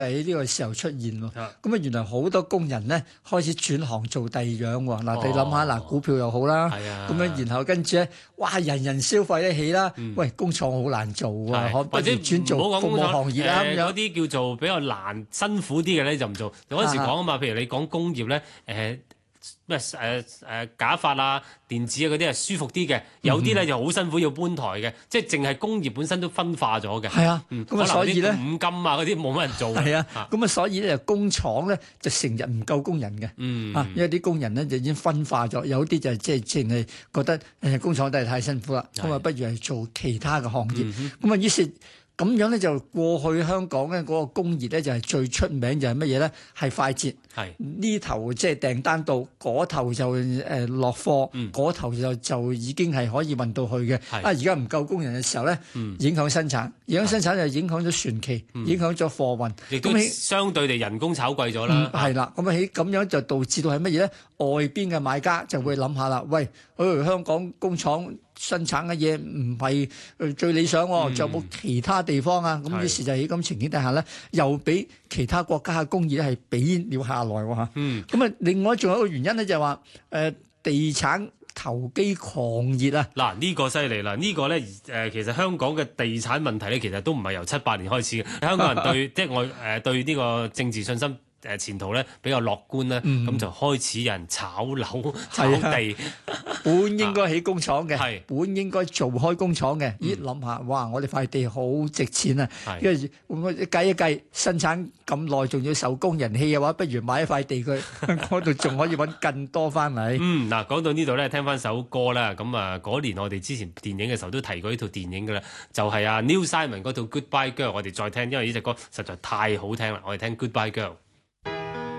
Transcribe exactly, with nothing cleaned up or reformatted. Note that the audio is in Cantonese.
喺呢個時候出現喎，咁啊原來好多工人咧開始轉行做第二樣喎。嗱、哦，你諗下嗱，股票又好啦，咁、啊、樣然後跟住咧，哇，人人消費得起啦、嗯。喂，工廠好難做啊，或者轉做服務行業啦咁樣。 嗰啲、呃、叫做比較難、辛苦啲嘅咧就唔做。有陣時講啊嘛，譬如你講工業咧，誒、呃。咩誒誒假髮啊、電子啊嗰啲係舒服啲嘅，有啲咧就好辛苦要搬台嘅，即係淨係工業本身都分化咗嘅。 係啊，咁、嗯、啊所以咧五金啊嗰啲冇乜人做。 係啊，咁啊所以咧工廠咧就成日唔夠工人嘅。嗯，啊，因為啲工人咧就已經分化咗，有啲就即係淨係覺得誒工廠都係太辛苦啦，咁啊不如係做其他嘅行業。咁、嗯、啊於是。咁樣咧就過去香港咧嗰個工業咧就係最出名就係乜嘢咧？係快捷。係呢頭即係訂單到，嗰頭就誒落貨，嗰、嗯、頭就就已經係可以運到去嘅。啊，而家唔夠工人嘅時候咧、嗯，影響生產，影響生產就影響咗船期，影響咗貨運，亦、嗯、都相對地人工炒貴咗啦。係、 嗯、啦，咁啊喺咁樣就導致到係乜嘢咧？外邊嘅買家就會諗下啦，喂，去香港工廠生產嘅嘢唔係最理想喎，仲、嗯、有冇其他地方啊？咁於是就喺咁情景底下咧，又俾其他國家嘅工業咧係比了下來喎嚇。嗯，咁啊，另外仲有一個原因咧，就係話誒地產投機狂熱啊！ 嗱，呢個犀利啦，呢個咧誒，其實香港嘅地產問題咧，其實都唔係由七八年開始嘅。香港人對即係我誒對呢個政治信心。誒前途咧比較樂觀咧，咁、嗯、就開始有人炒樓炒地， 本應該起工廠嘅、啊，本應該做開工廠嘅，咦諗下，哇！我哋塊地好值錢啊，因為我計一計生產咁耐，仲要受工人氣嘅話，不如買一塊地佢嗰度仲可以揾更多翻嚟。 嗯，嗱講到呢度咧，聽翻首歌啦，咁啊嗰年我哋之前電影嘅時候都提過呢套電影噶啦，就係、是、啊 Neil Simon 嗰套 Goodbye Girl，我哋再聽，因為呢隻歌實在太好聽啦，我哋聽 Goodbye Girl。